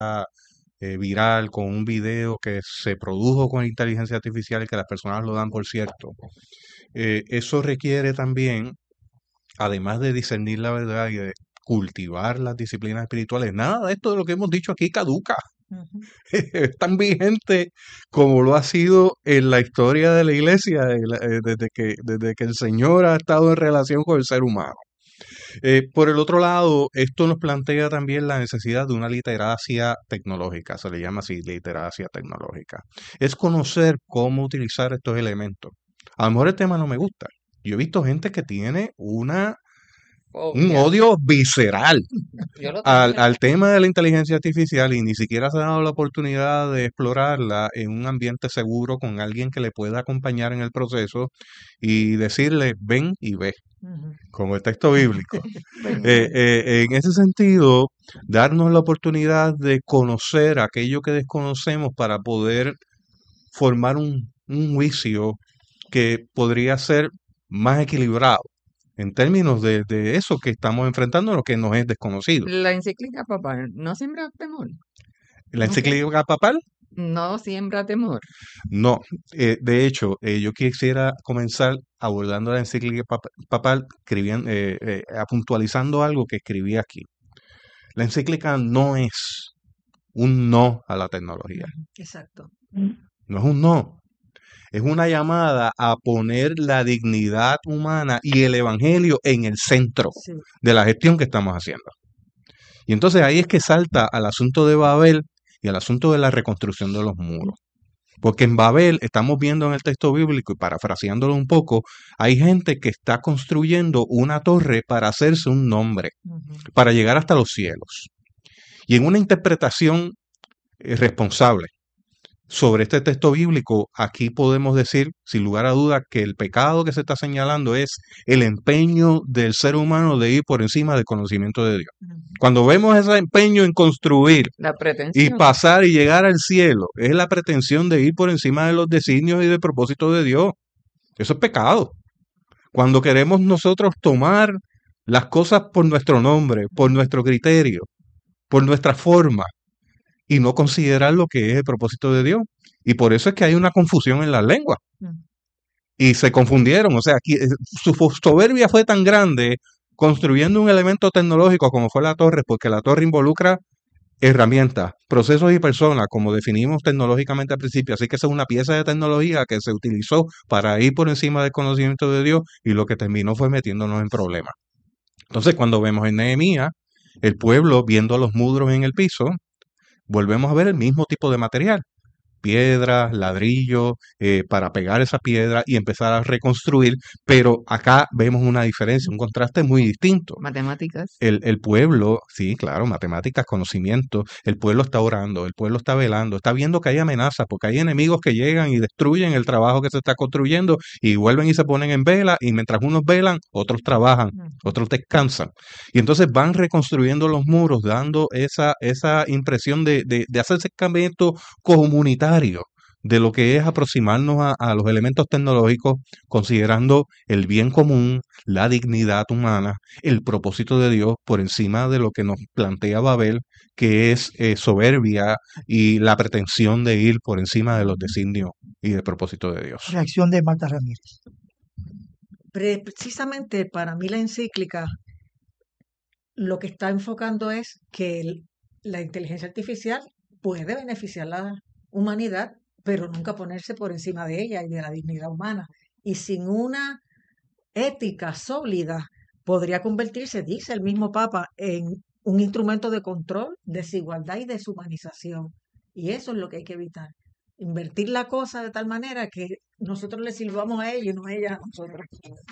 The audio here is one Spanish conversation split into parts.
viral con un video que se produjo con inteligencia artificial y que las personas lo dan por cierto. Eso requiere también, además de discernir la verdad y de cultivar las disciplinas espirituales, nada de esto de lo que hemos dicho aquí caduca. Ujú. Es tan vigente como lo ha sido en la historia de la iglesia, desde que el Señor ha estado en relación con el ser humano. Por el otro lado, esto nos plantea también la necesidad de una literacia tecnológica, se le llama así, literacia tecnológica. Es conocer cómo utilizar estos elementos. A lo mejor el tema no me gusta. Yo he visto gente que tiene un Fobia. odio visceral Yo lo al, tenía. al tema de la inteligencia artificial y ni siquiera se ha dado la oportunidad de explorarla en un ambiente seguro con alguien que le pueda acompañar en el proceso y decirle, ven y ve, Ujú. como el texto bíblico. Ven y ve. En ese sentido, darnos la oportunidad de conocer aquello que desconocemos para poder formar un juicio que podría ser más equilibrado en términos de eso que estamos enfrentando, lo que nos es desconocido. La encíclica papal no siembra temor. La No siembra, encíclica papal, no siembra temor. no. De hecho, yo quisiera comenzar abordando la encíclica papal, puntualizando algo que escribí aquí. La encíclica no es un no a la tecnología, Ujú. Exacto. no es un no, es una llamada a poner la dignidad humana y el evangelio en el centro Sí. de la gestión que estamos haciendo. Y entonces ahí es que salta al asunto de Babel y al asunto de la reconstrucción de los muros. Porque en Babel estamos viendo en el texto bíblico y parafraseándolo un poco, hay gente que está construyendo una torre para hacerse un nombre, Ujú. para llegar hasta los cielos. Y en una interpretación responsable sobre este texto bíblico, aquí podemos decir, sin lugar a duda, que el pecado que se está señalando es el empeño del ser humano de ir por encima del conocimiento de Dios. Ujú. Cuando vemos ese empeño en construir La y pretensión. pasar y llegar al cielo, es la pretensión de ir por encima de los designios y del propósito de Dios. Eso es pecado. Cuando queremos nosotros tomar las cosas por nuestro nombre, por nuestro criterio, por nuestra forma, y no considerar lo que es el propósito de Dios. Y por eso es que hay una confusión en las lenguas. Ujú. Y se confundieron. O sea, aquí, su soberbia fue tan grande construyendo un elemento tecnológico como fue la torre, porque la torre involucra herramientas, procesos y personas, como definimos tecnológicamente al principio. Así que esa es una pieza de tecnología que se utilizó para ir por encima del conocimiento de Dios y lo que terminó fue metiéndonos en problemas. Entonces, cuando vemos en Nehemías, el pueblo viendo los muros en el piso, volvemos a ver el mismo tipo de material. Piedras, ladrillos, para pegar esa piedra y empezar a reconstruir, pero acá vemos una diferencia, un contraste muy distinto. Matemáticas. El pueblo, sí, claro, matemáticas, conocimiento, el pueblo está orando, el pueblo está velando, está viendo que hay amenazas, porque hay enemigos que llegan y destruyen el trabajo que se está construyendo y vuelven y se ponen en vela, y mientras unos velan, otros trabajan, Ujú. otros descansan. Y entonces van reconstruyendo los muros, dando esa impresión de hacer acercamiento comunitario de lo que es aproximarnos a los elementos tecnológicos, considerando el bien común, la dignidad humana, el propósito de Dios por encima de lo que nos plantea Babel, que es soberbia y la pretensión de ir por encima de los designios y del propósito de Dios. Reacción de Marta Ramírez. Precisamente para mí la encíclica lo que está enfocando es que la inteligencia artificial puede beneficiar a la humanidad, pero nunca ponerse por encima de ella y de la dignidad humana. Y sin una ética sólida, podría convertirse, dice el mismo Papa, en un instrumento de control, desigualdad y deshumanización. Y eso es lo que hay que evitar. Invertir la cosa de tal manera que nosotros le sirvamos a ella y no ella a nosotros.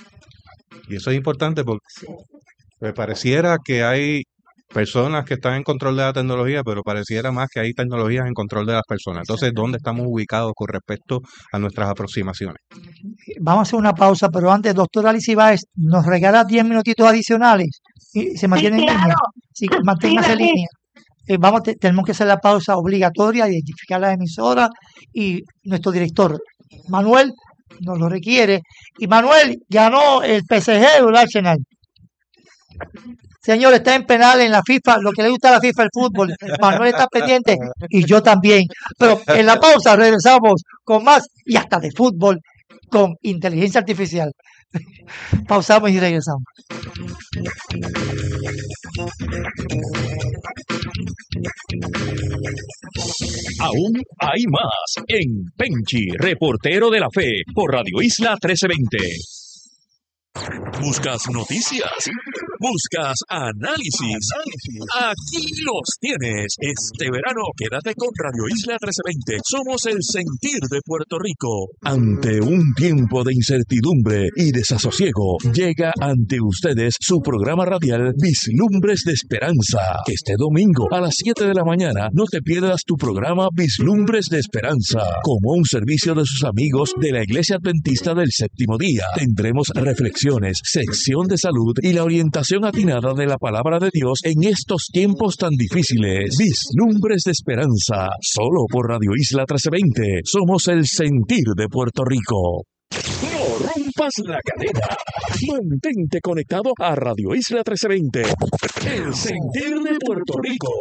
Y eso es importante porque Sí. me pareciera que hay personas que están en control de la tecnología, pero pareciera más que hay tecnologías en control de las personas. Entonces, ¿dónde estamos Exactamente. ubicados con respecto a nuestras aproximaciones? Vamos a hacer una pausa, pero antes, doctora Alicia Báez, nos regala 10 minutitos adicionales y se Sí, mantiene en línea. claro. Sí, Sí, manténgase en David. línea. Tenemos que hacer la pausa obligatoria, identificar la emisora y nuestro director, Manuel, nos lo requiere. Y Manuel ganó el PSG o el Arsenal. Señor, está en penal en la FIFA, lo que le gusta a la FIFA el fútbol. Manuel está pendiente y yo también. Pero en la pausa regresamos con más y hasta de fútbol con inteligencia artificial. Pausamos y regresamos. Aún hay más en Penchi, reportero de la fe, por Radio Isla 1320. ¿Buscas noticias? ¿Buscas análisis? Aquí los tienes. Este verano quédate con Radio Isla 1320. Somos el sentir de Puerto Rico. Ante un tiempo de incertidumbre y desasosiego, llega ante ustedes su programa radial Vislumbres de Esperanza. Este domingo a las 7 de la mañana no te pierdas tu programa Vislumbres de Esperanza, como un servicio de sus amigos de la Iglesia Adventista del Séptimo Día. Tendremos reflexiones, sección de salud y la orientación atinada de la palabra de Dios en estos tiempos tan difíciles. Vislumbres de Esperanza, solo por Radio Isla 1320. Somos el sentir de Puerto Rico. No rompas la cadena. Mantente conectado a Radio Isla 1320. El sentir de Puerto Rico.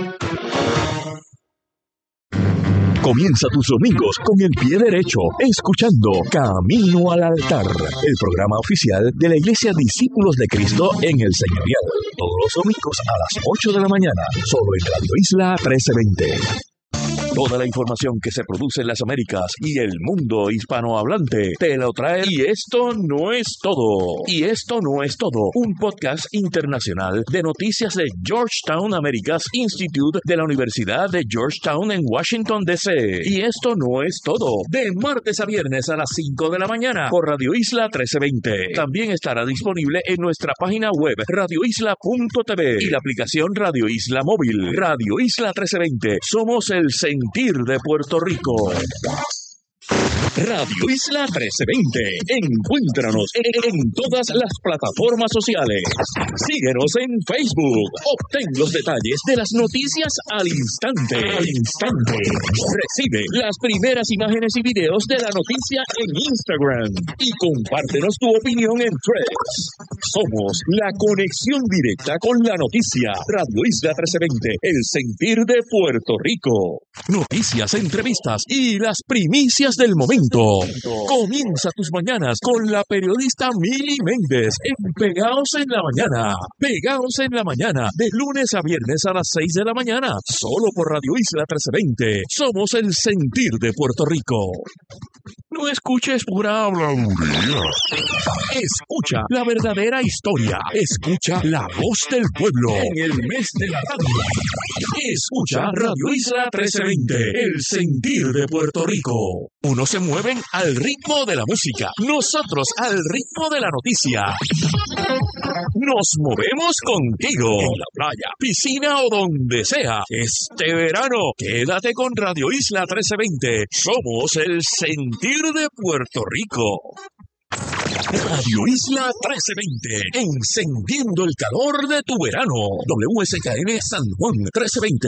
Comienza tus domingos con el pie derecho, escuchando Camino al Altar, el programa oficial de la Iglesia Discípulos de Cristo en el Señorial. Todos los domingos a las 8 de la mañana, solo en Radio Isla 1320. Toda la información que se produce en las Américas y el mundo hispanohablante te lo trae. Y esto no es todo. Un podcast internacional de noticias de Georgetown Americas Institute de la Universidad de Georgetown en Washington, D.C. Y esto no es todo. De martes a viernes a las 5 de la mañana por Radio Isla 1320. También estará disponible en nuestra página web radioisla.tv y la aplicación Radio Isla Móvil. Radio Isla 1320. Somos el sentir de Puerto Rico. Radio Isla 1320. Encuéntranos en todas las plataformas sociales. Síguenos en Facebook. Obtén los detalles de las noticias al instante. Recibe las primeras imágenes y videos de la noticia en Instagram. Y compártenos tu opinión en Threads. Somos la conexión directa con la noticia. Radio Isla 1320. El sentir de Puerto Rico. Noticias, entrevistas y las primicias del momento. Comienza tus mañanas con la periodista Mili Méndez en Pegaos en la Mañana. Pegaos en la Mañana, de lunes a viernes a las 6 de la mañana, solo por Radio Isla 1320. Somos el sentir de Puerto Rico. No escuches pura habladuría. Escucha la verdadera historia. Escucha la voz del pueblo en el mes de la radio. Escucha Radio Isla 1320, el sentir de Puerto Rico. Unos se mueven al ritmo de la música, nosotros al ritmo de la noticia. Nos movemos contigo en la playa, piscina o donde sea. Este verano, quédate con Radio Isla 1320. Somos el sentir de Puerto Rico. Radio Isla 1320, encendiendo el calor de tu verano. WSKN San Juan 1320,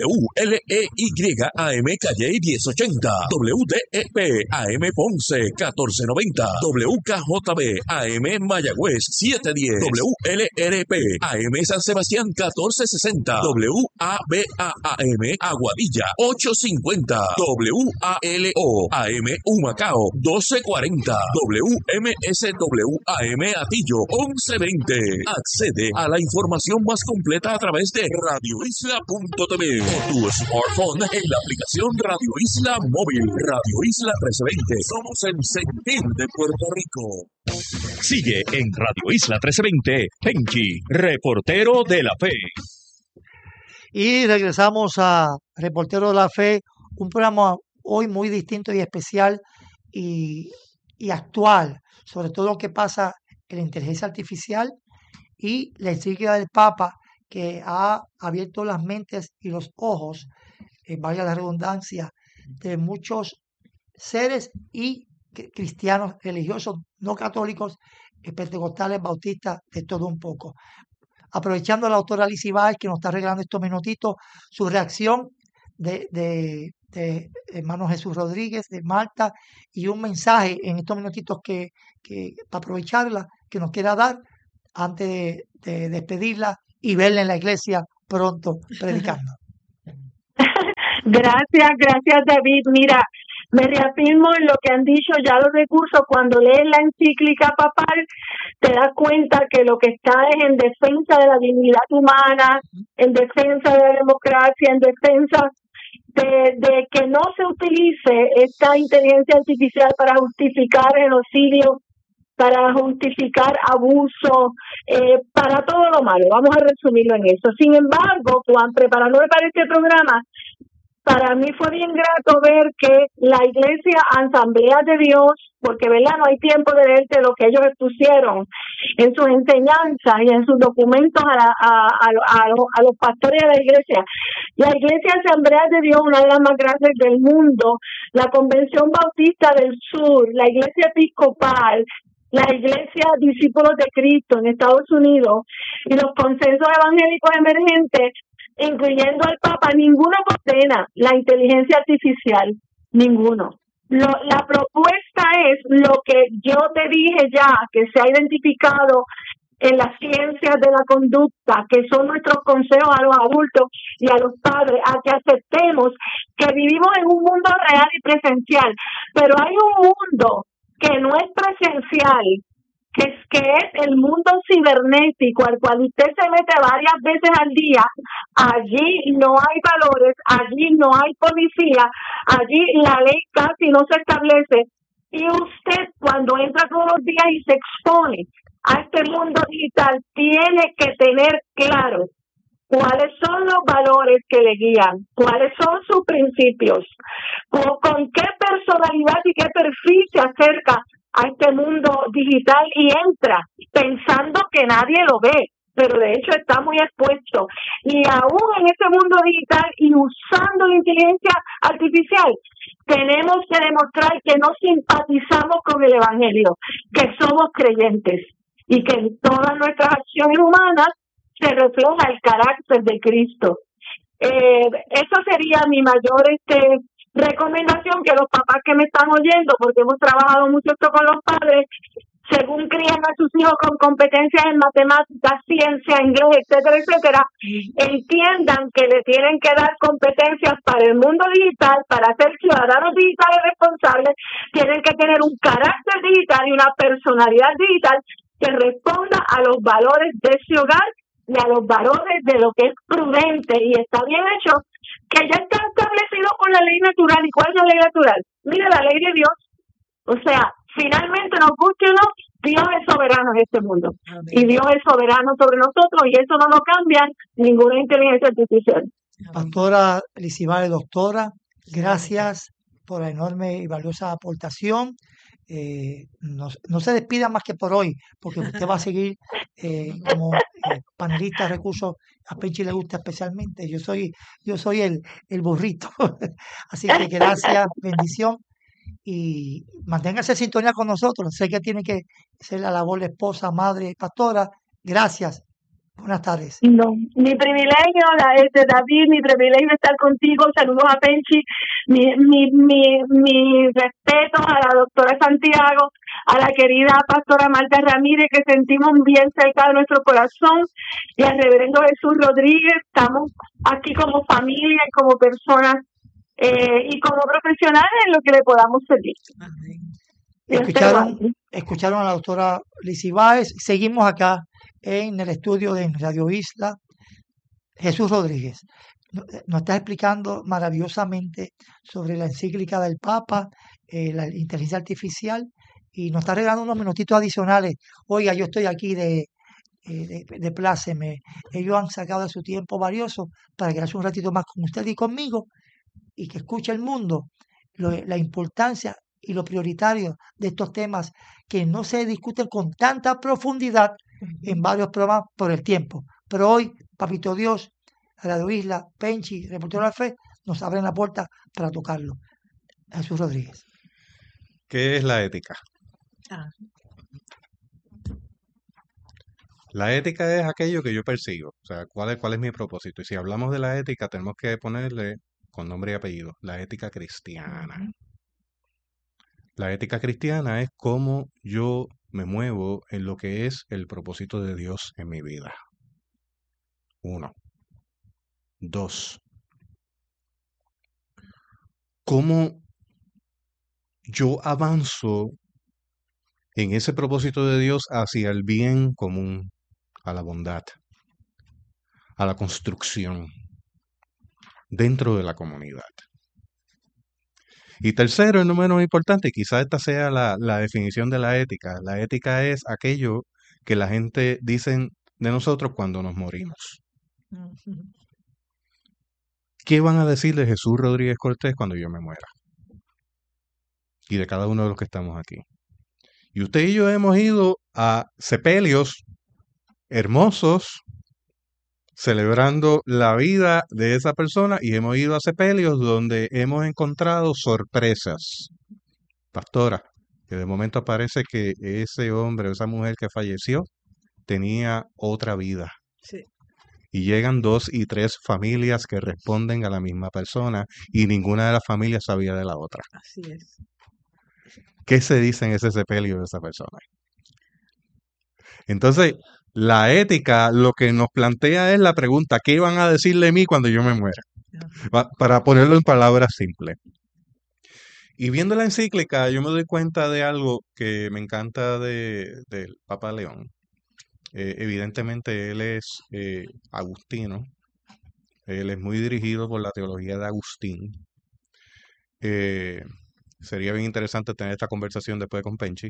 WLEY Calle 1080, WDEP AM Ponce 1490, WKJB AM Mayagüez 710, WLRP AM San Sebastián 1460, WABAM Aguadilla 850, WALO AM Humacao 1240, MSWAM Atillo 1120. Accede a la información más completa a través de radioisla.tv o tu smartphone en la aplicación Radio Isla Móvil. Radio Isla 1320. Somos el sentir de Puerto Rico. Sigue en Radio Isla 1320. Penchi, reportero de la fe. Y regresamos a Reportero de la Fe, un programa hoy muy distinto y especial y actual, sobre todo lo que pasa en la inteligencia artificial y la encíclica del Papa, que ha abierto las mentes y los ojos, vaya la redundancia, de muchos seres y cristianos religiosos, no católicos, pentecostales, bautistas, de todo un poco. Aprovechando a la autora Alicia Báez, que nos está regalando estos minutitos, su reacción de hermano Jesús Rodríguez, de Malta, y un mensaje en estos minutitos que para aprovecharla, que nos quiera dar antes de despedirla y verla en la iglesia pronto predicando. Gracias David. Mira, me reafirmo en lo que han dicho ya los recursos. Cuando lees la encíclica papal, te das cuenta que lo que está es en defensa de la dignidad humana, en defensa de la democracia, en defensa de que no se utilice esta inteligencia artificial para justificar genocidio, para justificar abuso, para todo lo malo. Vamos a resumirlo en eso. Sin embargo, Juan, preparándome para este programa, para mí fue bien grato ver que la Iglesia Asamblea de Dios, porque verdad no hay tiempo de leerte lo que ellos expusieron en sus enseñanzas y en sus documentos a los pastores de la Iglesia. La Iglesia Asamblea de Dios, una de las más grandes del mundo, la Convención Bautista del Sur, la Iglesia Episcopal, la Iglesia Discípulos de Cristo en Estados Unidos y los consensos evangélicos emergentes, incluyendo al Papa, ninguno condena la inteligencia artificial, ninguno. La propuesta es lo que yo te dije ya, que se ha identificado en las ciencias de la conducta, que son nuestros consejos a los adultos y a los padres, a que aceptemos que vivimos en un mundo real y presencial, pero hay un mundo que no es presencial, que es el mundo cibernético al cual usted se mete varias veces al día. Allí no hay valores, allí no hay policía, allí la ley casi no se establece, y usted cuando entra todos los días y se expone a este mundo digital tiene que tener claro cuáles son los valores que le guían, cuáles son sus principios, con qué personalidad y qué perfil se acerca a este mundo digital y entra pensando que nadie lo ve, pero de hecho está muy expuesto. Y aún en este mundo digital y usando la inteligencia artificial, tenemos que demostrar que no simpatizamos con el Evangelio, que somos creyentes y que en todas nuestras acciones humanas se refleja el carácter de Cristo. Eso sería mi mayor recomendación, que los papás que me están oyendo, porque hemos trabajado mucho esto con los padres, según crían a sus hijos con competencias en matemáticas, ciencia, inglés, etcétera, etcétera, entiendan que le tienen que dar competencias para el mundo digital, para ser ciudadanos digitales responsables, tienen que tener un carácter digital y una personalidad digital que responda a los valores de ese hogar y a los valores de lo que es prudente y está bien hecho, que ya está establecido por la ley natural. ¿Y cuál es la ley natural? Mira, la ley de Dios. O sea, finalmente, nos guste o no, Dios es soberano en este mundo. Amén. Y Dios es soberano sobre nosotros y eso no lo cambia ninguna inteligencia artificial. Pastora Lizibales, doctora, gracias por la enorme y valiosa aportación. No se despida más que por hoy, porque usted va a seguir como panelista de recursos. A Penchi le gusta especialmente. Yo soy el burrito. Así que gracias, bendición. Y manténgase en sintonía con nosotros. Sé que tiene que ser la labor de esposa, madre, pastora. Gracias. Buenas tardes. No, mi privilegio, David, mi privilegio estar contigo. Saludos a Penchi, mi respeto a la doctora Santiago, a la querida pastora Marta Ramírez, que sentimos bien cerca de nuestro corazón, y al reverendo Jesús Rodríguez. Estamos aquí como familia y como personas y como profesionales en lo que le podamos servir. Amén. Escucharon a la doctora Lizibales. Seguimos acá en el estudio de Radio Isla. Jesús Rodríguez nos está explicando maravillosamente sobre la encíclica del Papa, la inteligencia artificial, y nos está regalando unos minutitos adicionales. Oiga, yo estoy aquí de pláceme. Ellos han sacado de su tiempo valioso para quedarse un ratito más con usted y conmigo y que escuche el mundo la importancia y lo prioritario de estos temas que no se discuten con tanta profundidad en varios programas por el tiempo. Pero hoy, Papito Dios, Radio Isla, Penchi, Reportero de la Fe, nos abren la puerta para tocarlo. Jesús Rodríguez. ¿Qué es la ética? Ah, La ética es aquello que yo persigo, o sea, cuál es mi propósito. Y si hablamos de la ética, tenemos que ponerle con nombre y apellido, la ética cristiana. La ética cristiana es cómo yo me muevo en lo que es el propósito de Dios en mi vida. 1. 2. Cómo yo avanzo en ese propósito de Dios hacia el bien común, a la bondad, a la construcción dentro de la comunidad. Y tercero, y no menos importante, quizás esta sea la definición de la ética. La ética es aquello que la gente dice de nosotros cuando nos morimos. Ujú. ¿Qué van a decir de Jesús Rodríguez Cortés cuando yo me muera? Y de cada uno de los que estamos aquí. Y usted y yo hemos ido a sepelios hermosos, celebrando la vida de esa persona, y hemos ido a sepelios donde hemos encontrado sorpresas. Pastora, que de momento parece que ese hombre o esa mujer que falleció tenía otra vida. Sí. Y llegan 2 y 3 familias que responden a la misma persona y ninguna de las familias sabía de la otra. Así es. ¿Qué se dice en ese sepelio de esa persona? Entonces, la ética lo que nos plantea es la pregunta, ¿qué van a decir de mí cuando yo me muera? Para ponerlo en palabras simples. Y viendo la encíclica, yo me doy cuenta de algo que me encanta del Papa León. Evidentemente él es agustino, él es muy dirigido por la teología de Agustín. Sería bien interesante tener esta conversación después con Penchi.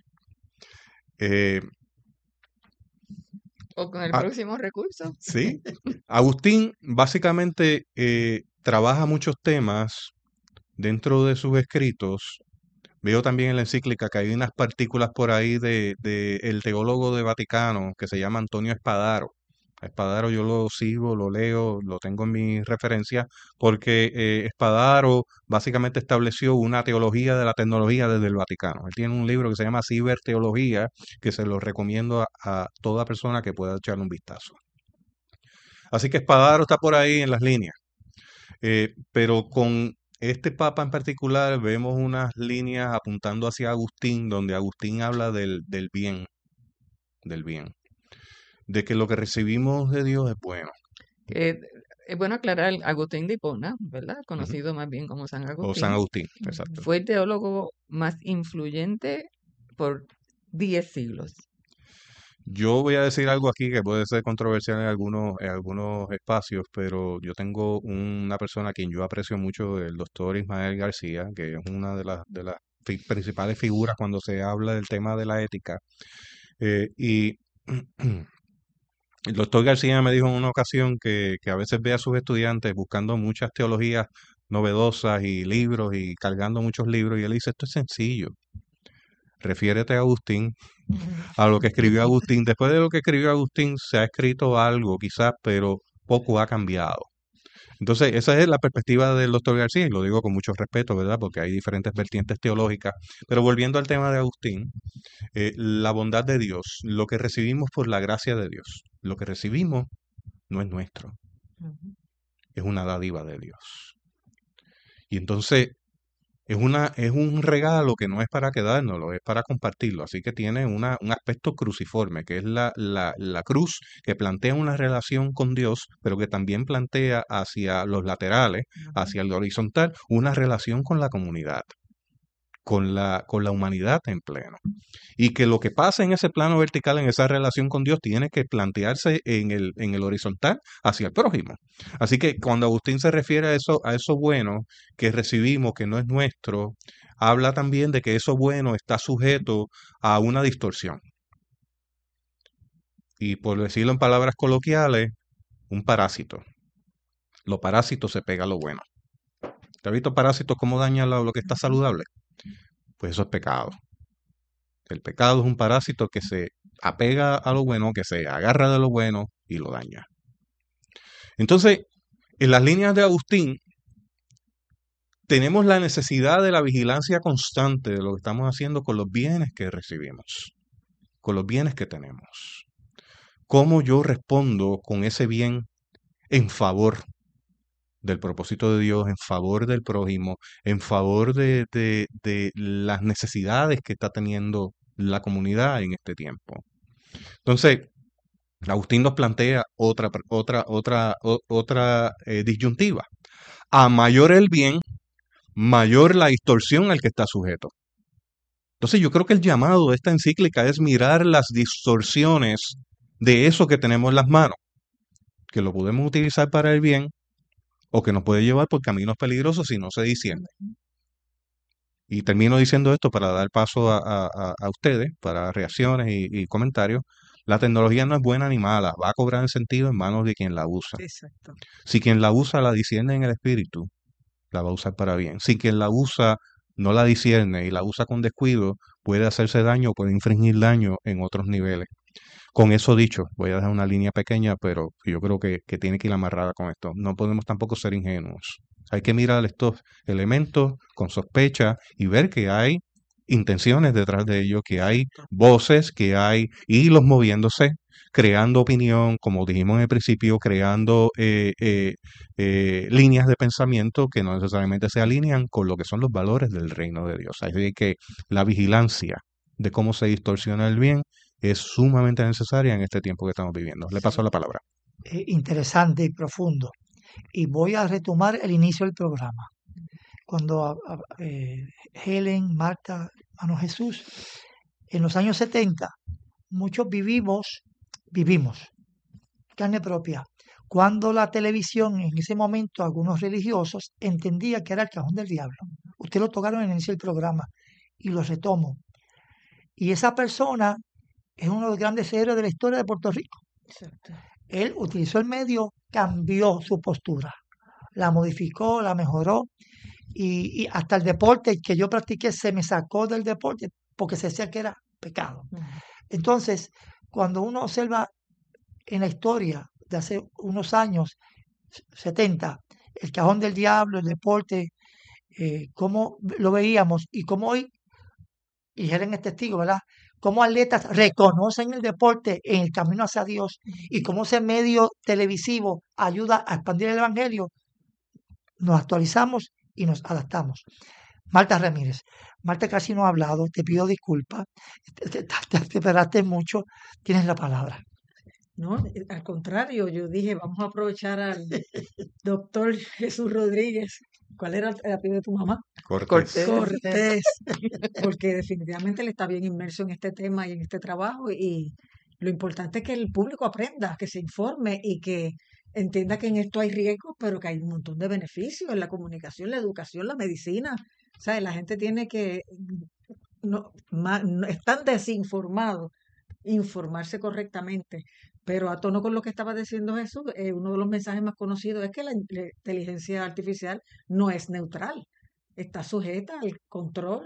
O con el Ah, próximo recurso. sí, Agustín básicamente trabaja muchos temas dentro de sus escritos. Veo también en la encíclica que hay unas partículas por ahí de el teólogo de Vaticano que se llama Antonio Espadaro. A Espadaro yo lo sigo, lo leo, lo tengo en mi referencia, porque Espadaro básicamente estableció una teología de la tecnología desde el Vaticano. Él tiene un libro que se llama Ciberteología, que se lo recomiendo a toda persona que pueda echarle un vistazo. Así que Espadaro está por ahí en las líneas. Pero con este papa en particular vemos unas líneas apuntando hacia Agustín, donde Agustín habla del bien, de que lo que recibimos de Dios es bueno. Es bueno aclarar, Agustín de Hipona, ¿verdad? Ujú. Conocido más bien como San O San Agustín, Agustín, exacto. fue el teólogo más influyente por 10 siglos. Yo voy a decir algo aquí que puede ser controversial en algunos espacios, pero yo tengo una persona a quien yo aprecio mucho, el doctor Ismael García, que es una de las principales figuras cuando se habla del tema de la ética. Y el doctor García me dijo en una ocasión que a veces ve a sus estudiantes buscando muchas teologías novedosas y libros y cargando muchos libros, y él dice, esto es sencillo. Refiérete a Agustín, a lo que escribió Agustín. Después de lo que escribió Agustín se ha escrito algo quizás, pero poco ha cambiado. Entonces, esa es la perspectiva del doctor García, y lo digo con mucho respeto, ¿verdad? Porque hay diferentes vertientes teológicas. Pero volviendo al tema de Agustín, la bondad de Dios, lo que recibimos por la gracia de Dios, lo que recibimos no es nuestro, Ujú. es una dádiva de Dios. Y entonces, es un regalo que no es para quedárnoslo, es para compartirlo. Así que tiene un aspecto cruciforme, que es la cruz que plantea una relación con Dios, pero que también plantea hacia los laterales, Ujú. hacia el horizontal, una relación con la comunidad, con la humanidad en pleno. Y que lo que pasa en ese plano vertical, en esa relación con Dios, tiene que plantearse en el horizontal hacia el prójimo. Así que cuando Agustín se refiere a eso bueno que recibimos, que no es nuestro, habla también de que eso bueno está sujeto a una distorsión. Y por decirlo en palabras coloquiales, un parásito. Los parásitos se pega a lo bueno. ¿Te has visto parásitos cómo dañan lo que está saludable? Pues eso es pecado. El pecado es un parásito que se apega a lo bueno, que se agarra de lo bueno y lo daña. Entonces, en las líneas de Agustín, tenemos la necesidad de la vigilancia constante de lo que estamos haciendo con los bienes que recibimos, con los bienes que tenemos. ¿Cómo yo respondo con ese bien en favor del propósito de Dios, en favor del prójimo, en favor de las necesidades que está teniendo la comunidad en este tiempo. Entonces, Agustín nos plantea otra disyuntiva. A mayor el bien, mayor la distorsión al que está sujeto. Entonces yo creo que el llamado de esta encíclica es mirar las distorsiones de eso que tenemos en las manos, que lo podemos utilizar para el bien o que nos puede llevar por caminos peligrosos si no se discierne. Y termino diciendo esto para dar paso a ustedes, para reacciones y comentarios. La tecnología no es buena ni mala, va a cobrar el sentido en manos de quien la usa. Exacto. Si quien la usa la discierne en el espíritu, la va a usar para bien. Si quien la usa no la discierne y la usa con descuido, puede hacerse daño, puede infringir daño en otros niveles. Con eso dicho, voy a dejar una línea pequeña, pero yo creo que tiene que ir amarrada con esto. No podemos tampoco ser ingenuos. Hay que mirar estos elementos con sospecha y ver que hay intenciones detrás de ellos, que hay voces, que hay hilos moviéndose, creando opinión, como dijimos en el principio, creando líneas de pensamiento que no necesariamente se alinean con lo que son los valores del reino de Dios. Así que la vigilancia de cómo se distorsiona el bien es sumamente necesaria en este tiempo que estamos viviendo. Le paso la palabra. Interesante y profundo. Y voy a retomar el inicio del programa. Cuando Helen, Marta, hermano Jesús, en los años 70, muchos vivimos, carne propia, cuando la televisión, en ese momento, algunos religiosos entendían que era el cajón del diablo. Ustedes lo tocaron en el inicio del programa y lo retomo. Y esa persona es uno de los grandes héroes de la historia de Puerto Rico. Exacto. Él utilizó el medio, cambió su postura, la modificó, la mejoró y hasta el deporte que yo practiqué se me sacó del deporte porque se decía que era pecado. Entonces, cuando uno observa en la historia de hace unos años, 70, el cajón del diablo, el deporte, cómo lo veíamos y cómo hoy, y Helen es testigo, ¿verdad? Cómo atletas reconocen el deporte en el camino hacia Dios y cómo ese medio televisivo ayuda a expandir el evangelio, nos actualizamos y nos adaptamos. Marta Ramírez. Marta casi no ha hablado, te pido disculpas, te esperaste mucho, tienes la palabra. No, al contrario, yo dije, vamos a aprovechar al doctor Jesús Rodríguez. ¿Cuál era el apellido de tu mamá? Cortés. Cortés, porque definitivamente él está bien inmerso en este tema y en este trabajo y lo importante es que el público aprenda, que se informe y que entienda que en esto hay riesgos, pero que hay un montón de beneficios en la comunicación, la educación, la medicina. O sea, la gente tiene que, no, están desinformados, informarse correctamente. Pero a tono con lo que estaba diciendo Jesús, uno de los mensajes más conocidos es que la inteligencia artificial no es neutral, está sujeta al control,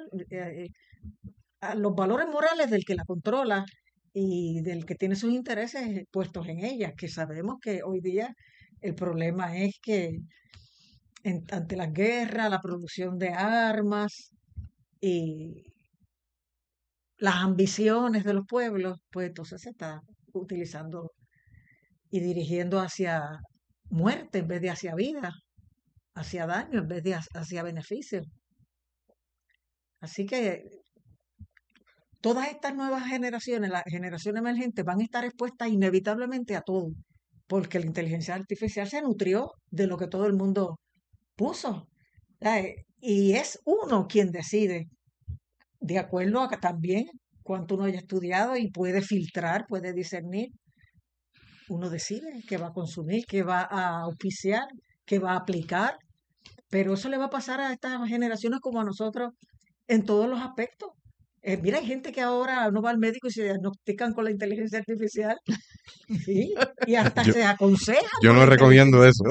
a los valores morales del que la controla y del que tiene sus intereses puestos en ella, que sabemos que hoy día el problema es que ante las guerras, la producción de armas y las ambiciones de los pueblos, pues entonces se está utilizando y dirigiendo hacia muerte en vez de hacia vida, hacia daño en vez de hacia beneficio. Así que todas estas nuevas generaciones, la generación emergente, van a estar expuestas inevitablemente a todo, porque la inteligencia artificial se nutrió de lo que todo el mundo puso. Y es uno quien decide, de acuerdo a que también cuánto uno haya estudiado y puede filtrar, puede discernir. Uno decide qué va a consumir, qué va a auspiciar, qué va a aplicar, pero eso le va a pasar a estas generaciones como a nosotros en todos los aspectos. Mira, hay gente que ahora no va al médico y se diagnostican con la inteligencia artificial, ¿sí? Y hasta se aconsejan. Yo no recomiendo eso.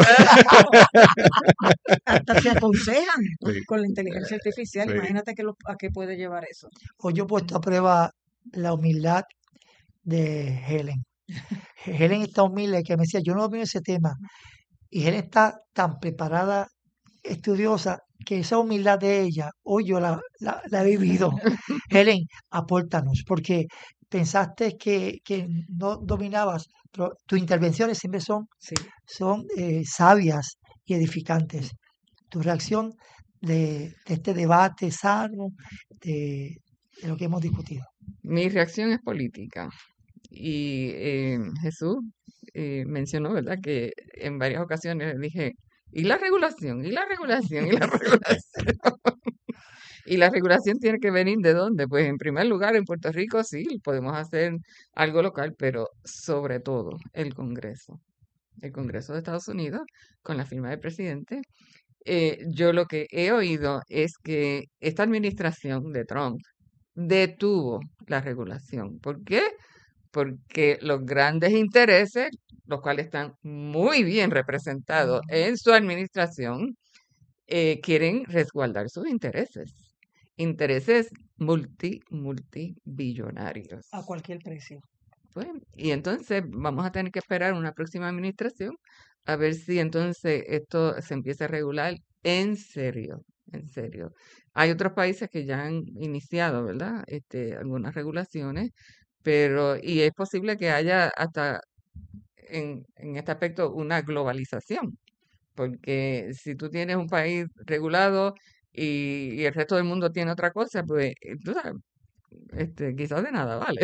Hasta se aconsejan Sí. con la inteligencia artificial. Sí. Imagínate a qué puede llevar eso. Hoy yo he puesto a prueba la humildad de Helen. Helen está humilde, que me decía, yo no domino ese tema. Y Helen está tan preparada, estudiosa, que esa humildad de ella, hoy yo la he vivido. Helen, apórtanos, porque pensaste que no dominabas, pero tus intervenciones siempre son Sí. sabias y edificantes. Tu reacción de este debate sano, de lo que hemos discutido. Mi reacción es política. Y Jesús mencionó, ¿verdad?, que en varias ocasiones dije, ¿y la regulación? ¿Y la regulación? ¿Y la regulación? Y la regulación tiene que venir ¿de dónde? Pues en primer lugar, en Puerto Rico sí, podemos hacer algo local, pero sobre todo el Congreso de Estados Unidos, con la firma del presidente. Yo lo que he oído es que esta administración de Trump detuvo la regulación. ¿Por qué? Porque los grandes intereses, los cuales están muy bien representados en su administración, quieren resguardar sus intereses multibillonarios. A cualquier precio. Pues, y entonces vamos a tener que esperar una próxima administración a ver si entonces esto se empieza a regular en serio, en serio. Hay otros países que ya han iniciado, ¿verdad? Algunas regulaciones, y es posible que haya hasta en este aspecto una globalización, porque si tú tienes un país regulado y el resto del mundo tiene otra cosa, pues tú sabes, quizás de nada vale.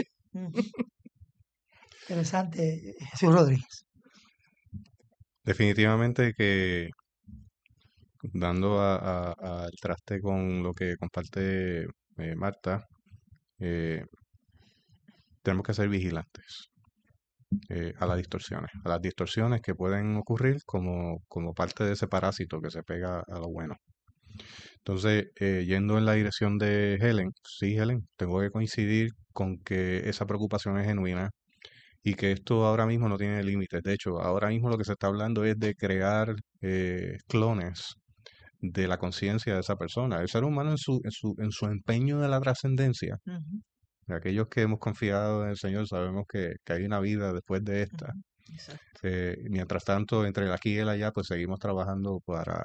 Interesante, Jesús Rodríguez. Definitivamente que dando al traste con lo que comparte Marta, tenemos que ser vigilantes a las distorsiones que pueden ocurrir como parte de ese parásito que se pega a lo bueno. Entonces, yendo en la dirección de Helen, sí, Helen, tengo que coincidir con que esa preocupación es genuina y que esto ahora mismo no tiene límites. De hecho, ahora mismo lo que se está hablando es de crear clones de la conciencia de esa persona. El ser humano en su empeño de la trascendencia, Ujú, aquellos que hemos confiado en el Señor sabemos que hay una vida después de esta. ujú, exacto. Mientras tanto, entre el aquí y el allá, pues seguimos trabajando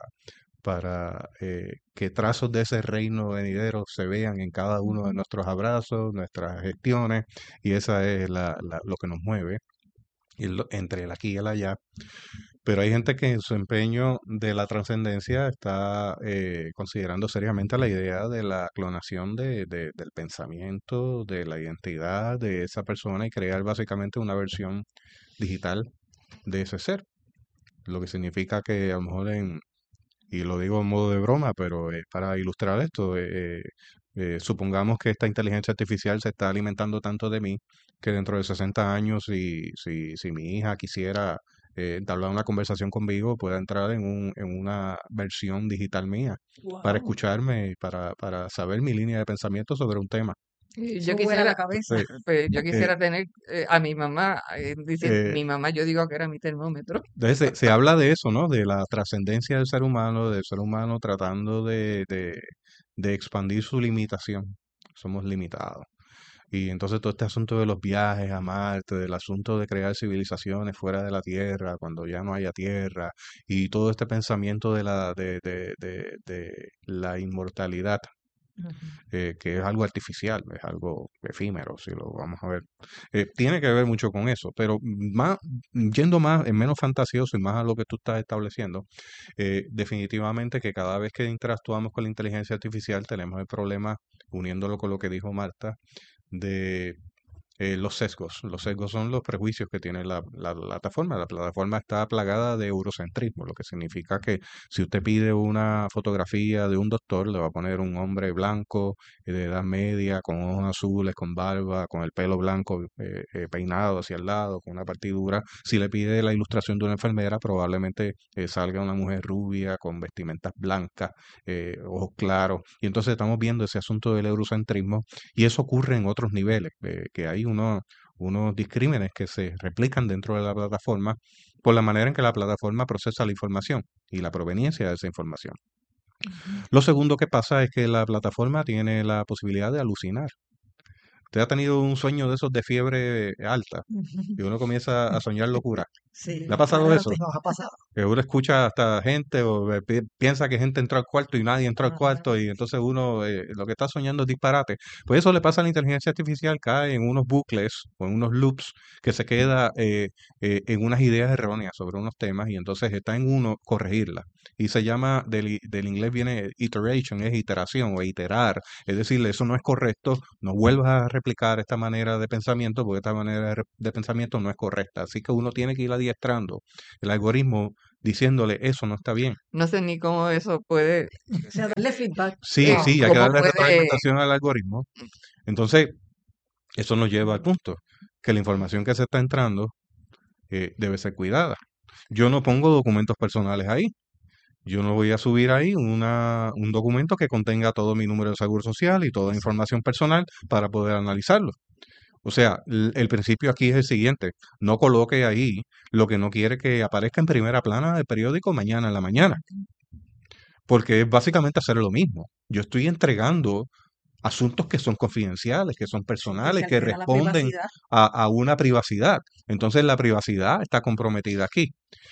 para que trazos de ese reino venidero se vean en cada uno de nuestros abrazos, nuestras gestiones, y esa es lo que nos mueve entre el aquí y el allá. Pero hay gente que en su empeño de la trascendencia está considerando seriamente la idea de la clonación del pensamiento, de la identidad de esa persona y crear básicamente una versión digital de ese ser. Lo que significa que a lo mejor y lo digo en modo de broma, pero para ilustrar esto, supongamos que esta inteligencia artificial se está alimentando tanto de mí que dentro de 60 años, si mi hija quisiera entablar una conversación conmigo, pueda entrar en una versión digital mía para Wow. escucharme, para saber mi línea de pensamiento sobre un tema. Y Eso Yo vuela la quisiera, cabeza. Eh, pues, yo eh, quisiera tener a mi mamá diciendo, eh, mi mamá yo digo que era mi termómetro. Entonces se habla de eso, ¿no? De la trascendencia del ser humano tratando de expandir su limitación. Somos limitados. Y entonces todo este asunto de los viajes a Marte, del asunto de crear civilizaciones fuera de la Tierra, cuando ya no haya Tierra, y todo este pensamiento de la inmortalidad, Ujú. que es algo artificial, es algo efímero, si lo vamos a ver. Tiene que ver mucho con eso, pero yendo más, en menos fantasioso y más a lo que tú estás estableciendo, definitivamente que cada vez que interactuamos con la inteligencia artificial tenemos el problema, uniéndolo con lo que dijo Marta, de los sesgos. Los sesgos son los prejuicios que tiene la plataforma. La plataforma está plagada de eurocentrismo, lo que significa que si usted pide una fotografía de un doctor, le va a poner un hombre blanco, de edad media, con ojos azules, con barba, con el pelo blanco peinado hacia el lado, con una partidura. Si le pide la ilustración de una enfermera, probablemente salga una mujer rubia, con vestimentas blancas, ojos claros. Y entonces estamos viendo ese asunto del eurocentrismo y eso ocurre en otros niveles, que hay unos discrímenes que se replican dentro de la plataforma por la manera en que la plataforma procesa la información y la proveniencia de esa información. Ujú. Lo segundo que pasa es que la plataforma tiene la posibilidad de alucinar. Usted ha tenido un sueño de esos de fiebre alta y uno comienza a soñar locura. Sí, ¿Le ha pasado claro, eso? Nos ha pasado. Que uno escucha hasta gente o piensa que gente entró al cuarto y nadie entró al Ajá. cuarto y entonces uno lo que está soñando es disparate. Pues eso le pasa a la inteligencia artificial, cae en unos bucles o en unos loops que se queda en unas ideas erróneas sobre unos temas y entonces está en uno corregirla. Y se llama, del inglés viene iteration, es iteración o iterar. Es decir, eso no es correcto, no vuelvas a replicar esta manera de pensamiento porque esta manera de pensamiento no es correcta. Así que uno tiene que ir adiestrando el algoritmo diciéndole eso no está bien. No sé ni cómo eso puede, O sea, darle feedback. Sí, sí, hay que cómo darle puede, retroalimentación al algoritmo. Entonces, eso nos lleva al punto que la información que se está entrando debe ser cuidada. Yo no pongo documentos personales ahí. Yo no voy a subir ahí un documento que contenga todo mi número de seguro social y toda información personal para poder analizarlo. O sea, el principio aquí es el siguiente, no coloque ahí lo que no quiere que aparezca en primera plana del periódico mañana en la mañana, porque es básicamente hacer lo mismo. Yo estoy entregando asuntos que son confidenciales, que son Sí, que personales, se que altera la responden privacidad. a una privacidad. Entonces la privacidad está comprometida aquí.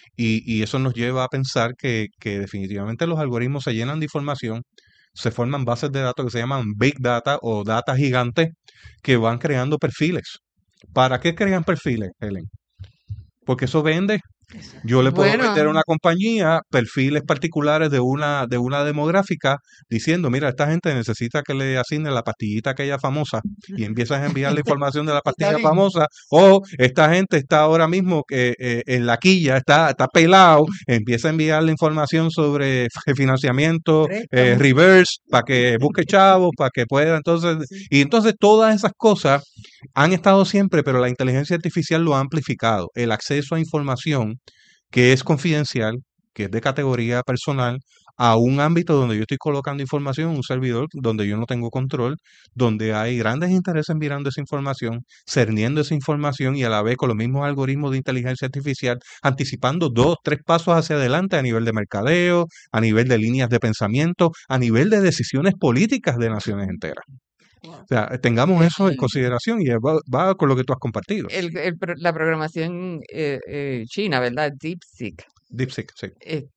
Y eso nos lleva a pensar que definitivamente los algoritmos se llenan de información, se forman bases de datos que se llaman Big Data o data gigantes que van creando perfiles. ¿Para qué crean perfiles, Helen? Porque eso vende. Exacto. Yo le puedo bueno, vender a una compañía perfiles particulares de una demográfica diciendo, mira, esta gente necesita que le asigne la pastillita aquella famosa y empiezas a enviar la información de la pastilla David, famosa o esta gente está ahora mismo en la quilla, está pelado, empieza a enviar la información sobre financiamiento, Préstamos. reverse, para que busque chavos, para que pueda entonces, Sí. y entonces todas esas cosas han estado siempre, pero la inteligencia artificial lo ha amplificado. El acceso a información que es confidencial, que es de categoría personal, a un ámbito donde yo estoy colocando información, un servidor donde yo no tengo control, donde hay grandes intereses mirando esa información, cerniendo esa información y a la vez con los mismos algoritmos de inteligencia artificial, anticipando 2, 3 pasos hacia adelante a nivel de mercadeo, a nivel de líneas de pensamiento, a nivel de decisiones políticas de naciones enteras. Wow. O sea, tengamos eso en el, consideración y va con lo que tú has compartido. la programación china, ¿verdad? DeepSeek. DeepSeek, sí.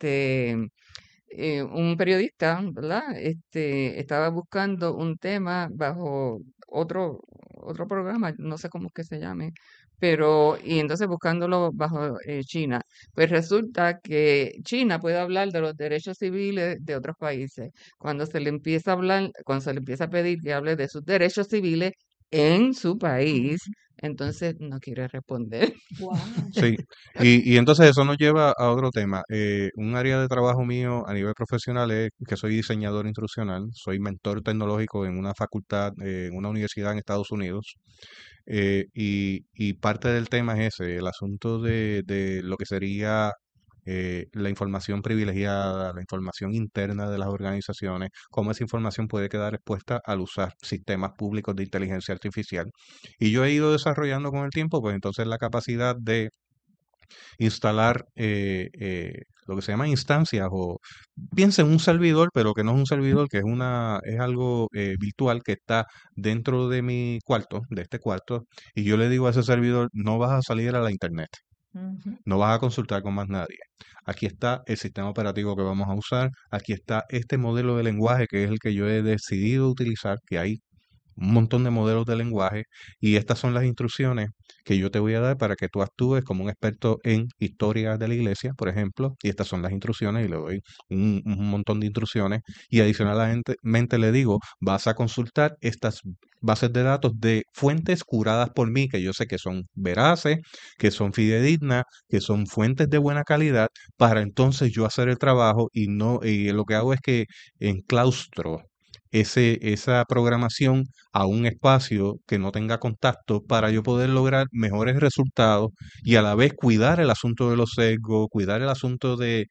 Un periodista, ¿verdad? Estaba buscando un tema bajo otro programa, no sé cómo es que se llame, y entonces buscándolo bajo China, pues resulta que China puede hablar de los derechos civiles de otros países. Cuando se le empieza a hablar, cuando se le empieza a pedir que hable de sus derechos civiles en su país, entonces no quiere responder. Wow. Sí, y entonces eso nos lleva a otro tema. Un área de trabajo mío a nivel profesional es que soy diseñador instruccional, soy mentor tecnológico en una facultad, en una universidad en Estados Unidos. Y parte del tema es ese, el asunto de lo que sería la información privilegiada, la información interna de las organizaciones, cómo esa información puede quedar expuesta al usar sistemas públicos de inteligencia artificial. Y yo he ido desarrollando con el tiempo, pues entonces la capacidad de instalar lo que se llama instancias o piensa en un servidor, pero que no es un servidor, que es algo virtual que está dentro de mi cuarto, de este cuarto, y yo le digo a ese servidor, no vas a salir a la internet, Ujú. no vas a consultar con más nadie. Aquí está el sistema operativo que vamos a usar, aquí está este modelo de lenguaje que es el que yo he decidido utilizar, que hay un montón de modelos de lenguaje y estas son las instrucciones que yo te voy a dar para que tú actúes como un experto en historia de la iglesia, por ejemplo, y estas son las instrucciones y le doy un montón de instrucciones y adicionalmente le digo, vas a consultar estas bases de datos de fuentes curadas por mí, que yo sé que son veraces, que son fidedignas, que son fuentes de buena calidad, para entonces yo hacer el trabajo y lo que hago es que enclaustro esa programación a un espacio que no tenga contacto para yo poder lograr mejores resultados y a la vez cuidar el asunto de los sesgos, cuidar el asunto de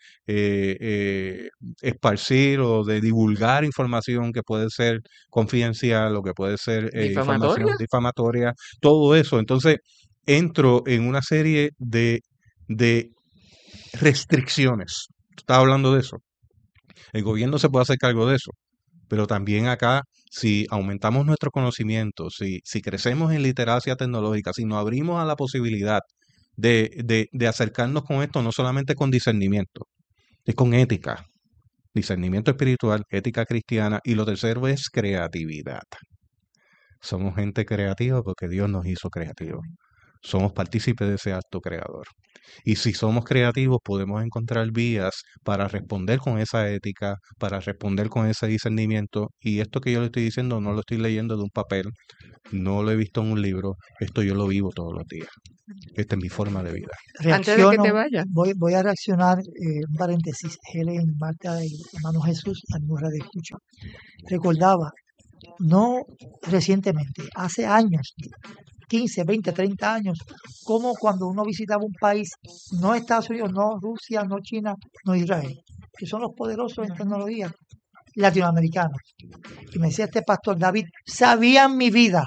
esparcir o de divulgar información que puede ser confidencial o que puede ser información ¿Difamatoria? difamatoria, todo eso. Entonces, entro en una serie de restricciones. Estaba hablando de eso. El gobierno se puede hacer cargo de eso. Pero también acá, si aumentamos nuestro conocimiento, si crecemos en literacia tecnológica, si nos abrimos a la posibilidad de acercarnos con esto, no solamente con discernimiento, es con ética, discernimiento espiritual, ética cristiana, y lo tercero es creatividad. Somos gente creativa porque Dios nos hizo creativos. Somos partícipes de ese acto creador. Y si somos creativos, podemos encontrar vías para responder con esa ética, para responder con ese discernimiento. Y esto que yo le estoy diciendo no lo estoy leyendo de un papel, no lo he visto en un libro, esto yo lo vivo todos los días. Esta es mi forma de vida. Antes de que te Reacciono, vayas, voy a reaccionar, un paréntesis, Helen, Marta y hermano Jesús, amigos de escucha. Recordaba, no recientemente, hace años, 15, 20, 30 años, como cuando uno visitaba un país, no Estados Unidos, no Rusia, no China, no Israel, que son los poderosos en tecnología, latinoamericanos. Y me decía este pastor David, sabían mi vida,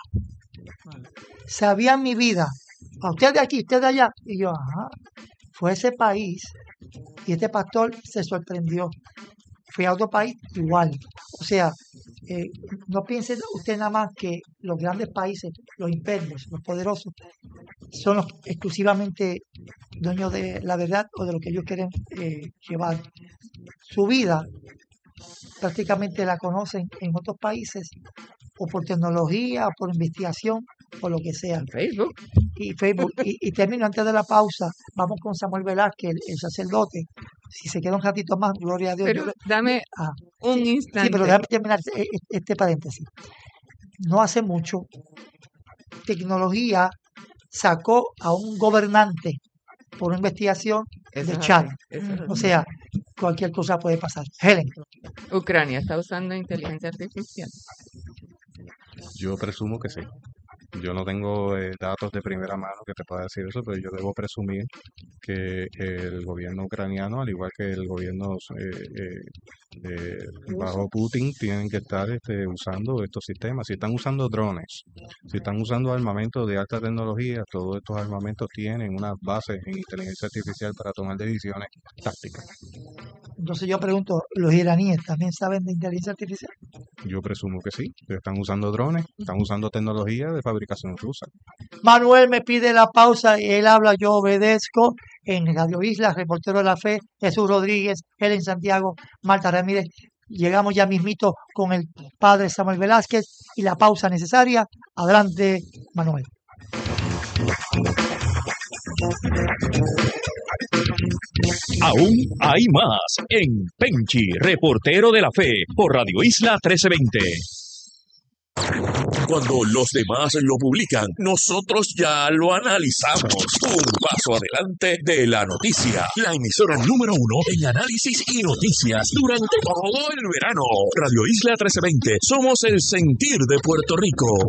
a usted de aquí, usted de allá. Y yo, ajá, fue ese país, y este pastor se sorprendió. Fui a otro país igual. O sea, no piense usted nada más que los grandes países, los imperios, los poderosos, son los exclusivamente dueños de la verdad o de lo que ellos quieren llevar. Su vida prácticamente la conocen en otros países, o por tecnología, o por investigación, o lo que sea. en Facebook. Y Facebook. Y termino antes de la pausa. Vamos con Samuel Velázquez, el sacerdote. Si se queda un ratito más, gloria a Dios. Pero dame un Sí, instante. pero déjame terminar este paréntesis. No hace mucho, tecnología sacó a un gobernante por una investigación Eso de es chat. así, eso es O así. sea, cualquier cosa puede pasar. Helen, Ucrania está usando inteligencia artificial. Yo presumo que sí. Yo no tengo datos de primera mano que te pueda decir eso, pero yo debo presumir que el gobierno ucraniano, al igual que el gobierno bajo Putin, tienen que estar usando estos sistemas. Si están usando drones, si están usando armamentos de alta tecnología, todos estos armamentos tienen unas bases en inteligencia artificial para tomar decisiones tácticas. entonces yo pregunto, ¿los iraníes también saben de inteligencia artificial? Yo presumo que sí. Están usando drones, están usando tecnología de fabricación rusa. Manuel me pide la pausa y él habla, yo obedezco. En Radio Isla, Reportero de la Fe, Jesús Rodríguez, Helen Santiago, Marta Ramírez. Llegamos ya mismito con el padre Samuel Velázquez y la pausa necesaria. Adelante, Manuel. Aún hay más en Penchi, Reportero de la Fe, por Radio Isla 1320. Cuando los demás lo publican, nosotros ya lo analizamos. Un paso adelante de la noticia. La emisora número 1 en análisis y noticias durante todo el verano. Radio Isla 1320. Somos el sentir de Puerto Rico.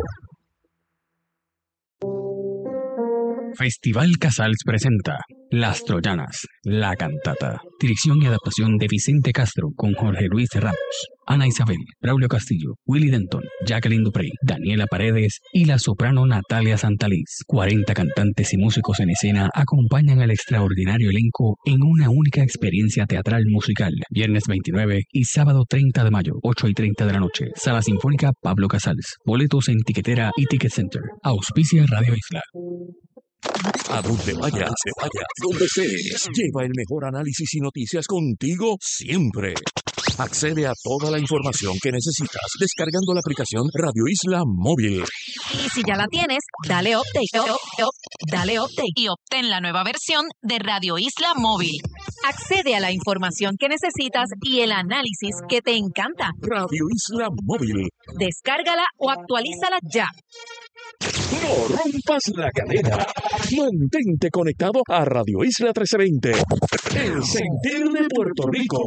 Festival Casals presenta Las Troyanas, la cantata. Dirección y adaptación de Vicente Castro con Jorge Luis Ramos, Ana Isabel, Braulio Castillo, Willy Denton, Jacqueline Duprey, Daniela Paredes y la soprano Natalia Santaliz. 40 cantantes y músicos en escena acompañan al extraordinario elenco en una única experiencia teatral musical. Viernes 29 y sábado 30 de mayo, 8:30 de la noche. Sala Sinfónica Pablo Casals. Boletos en Tiquetera y Ticket Center. Auspicia Radio Isla. A donde vayas, donde estés, lleva el mejor análisis y noticias contigo siempre. Accede a toda la información que necesitas descargando la aplicación Radio Isla Móvil. Y si ya la tienes, dale update y obtén la nueva versión de Radio Isla Móvil. Accede a la información que necesitas y el análisis que te encanta. Radio Isla Móvil. Descárgala o actualízala ya. No rompas la cadena. Mantente conectado a Radio Isla 1320. El sentir de Puerto Rico.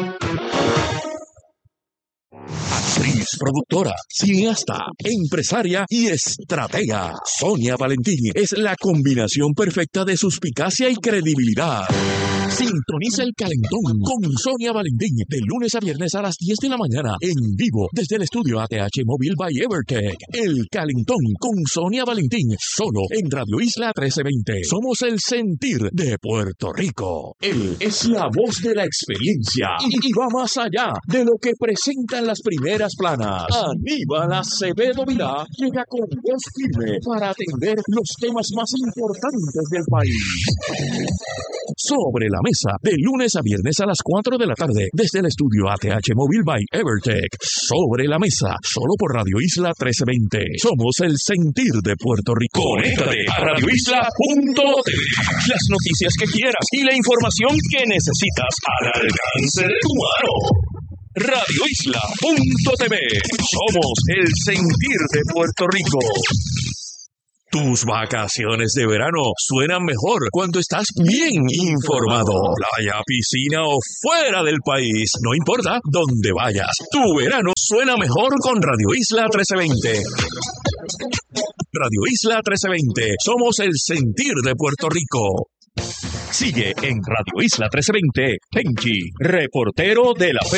Actriz, productora, cineasta, empresaria y estratega. Sonia Valentín es la combinación perfecta de suspicacia y credibilidad. Sintoniza el Calentón con Sonia Valentín de lunes a viernes a las 10 de la mañana en vivo desde el estudio ATH Móvil by Evertech. El Calentón con Sonia Valentín solo en Radio Isla 1320. Somos el sentir de Puerto Rico. Él es la voz de la experiencia y va más allá de lo que presentan las primeras planas. Aníbal Acevedo Vilá llega con voz firme para atender los temas más importantes del país. Sobre la mesa, de lunes a viernes a las 4 de la tarde, desde el estudio ATH Móvil by Evertech. Sobre la mesa, solo por Radio Isla 1320. Somos el sentir de Puerto Rico. Conéctate a radioisla.tv. Las noticias que quieras y la información que necesitas al alcance de tu mano. radioisla.tv. Somos el sentir de Puerto Rico. Tus vacaciones de verano suenan mejor cuando estás bien informado. Playa, piscina o fuera del país, no importa dónde vayas. Tu verano suena mejor con Radio Isla 1320. Radio Isla 1320. Somos el sentir de Puerto Rico. Sigue en Radio Isla 1320, Penchi, reportero de la fe.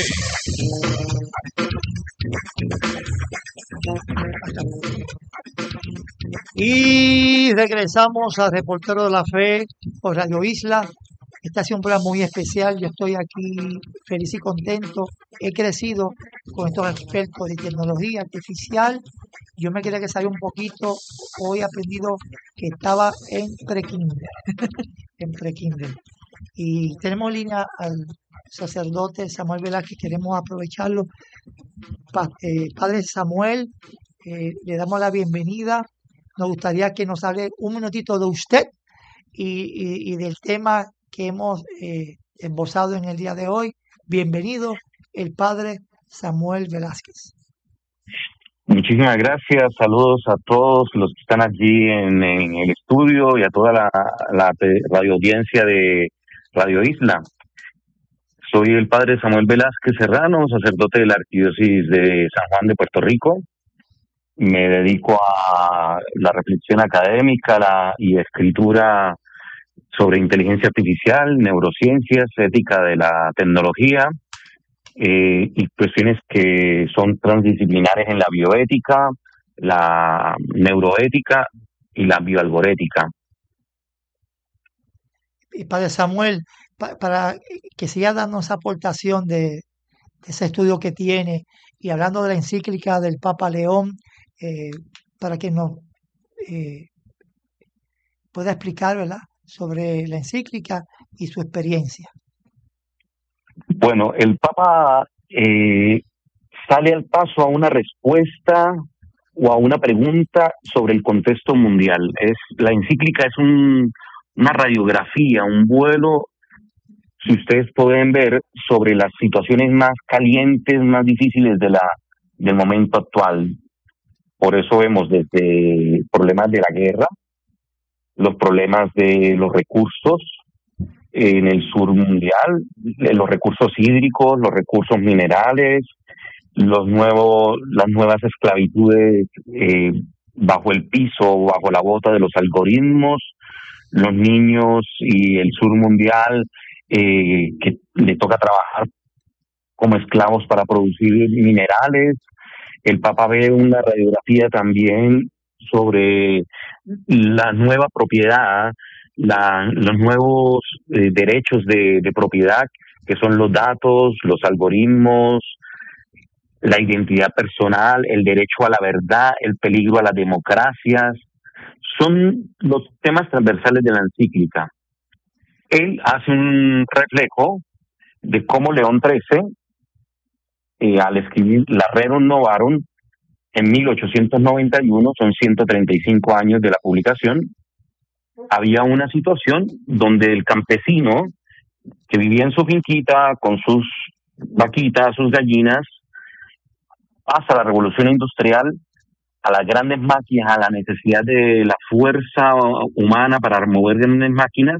Y regresamos a Reportero de la Fe por Radio Isla. Este ha sido un programa muy especial. Yo estoy aquí feliz y contento. He crecido con estos expertos de tecnología artificial. Yo me quería que sabía un poquito. Hoy he aprendido que estaba en pre-kinder. En pre-kinder. Y tenemos en línea al sacerdote Samuel Velázquez. Queremos aprovecharlo. Padre Samuel, le damos la bienvenida. Nos gustaría que nos hable un minutito de usted y del tema que hemos esbozado en el día de hoy. Bienvenido, el Padre Samuel Velázquez. Muchísimas gracias, saludos a todos los que están allí en el estudio y a toda la radio audiencia de Radio Isla. Soy el Padre Samuel Velázquez Serrano, sacerdote de la Arquidiócesis de San Juan de Puerto Rico. Me dedico a la reflexión académica y escritura sobre inteligencia artificial, neurociencias, ética de la tecnología y cuestiones que son transdisciplinares en la bioética, la neuroética y la bioalgorética. Padre Samuel, para que siga dando esa aportación de ese estudio que tiene y hablando de la encíclica del Papa León, para que nos pueda explicar, ¿verdad?, sobre la encíclica y su experiencia. Bueno, el Papa sale al paso a una respuesta o a una pregunta sobre el contexto mundial. La encíclica es una radiografía, un vuelo, si ustedes pueden ver, sobre las situaciones más calientes, más difíciles del momento actual. Por eso vemos desde problemas de la guerra, los problemas de los recursos en el sur mundial, los recursos hídricos, los recursos minerales, las nuevas esclavitudes bajo el piso, bajo la bota de los algoritmos, los niños y el sur mundial que le toca trabajar como esclavos para producir minerales. El Papa ve una radiografía también sobre la nueva propiedad, los nuevos derechos de propiedad, que son los datos, los algoritmos, la identidad personal, el derecho a la verdad, el peligro a las democracias. Son los temas transversales de la encíclica. Él hace un reflejo de cómo León XIII, al escribir La Rerum Novarum, en 1891, son 135 años de la publicación, había una situación donde el campesino que vivía en su finquita con sus vaquitas, sus gallinas, hasta la revolución industrial, a las grandes máquinas, a la necesidad de la fuerza humana para mover grandes máquinas,